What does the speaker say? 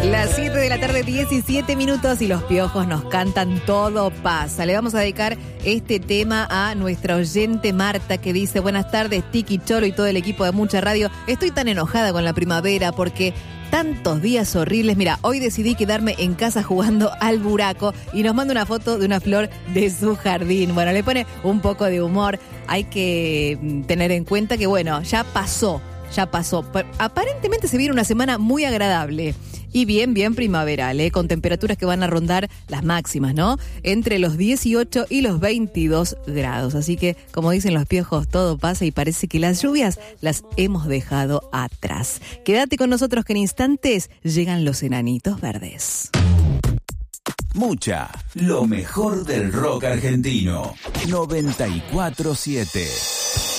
Las 7 de la tarde, 17 minutos y los piojos nos cantan Todo pasa. Le vamos a dedicar este tema a nuestra oyente Marta, que dice: buenas tardes, Tiki, Cholo y todo el equipo de Mucha Radio. Estoy tan enojada con la primavera porque tantos días horribles. Mira, hoy decidí quedarme en casa jugando al buraco, y nos manda una foto de una flor de su jardín. Bueno, le pone un poco de humor. Hay que tener en cuenta que, bueno, ya pasó. Aparentemente se viene una semana muy agradable y bien primaveral, con temperaturas que van a rondar las máximas, ¿no? Entre los 18 y los 22 grados. Así que, como dicen los piojos, todo pasa y parece que las lluvias las hemos dejado atrás. Quédate con nosotros que en instantes llegan los enanitos verdes. Mucha, lo mejor del rock argentino. 94.7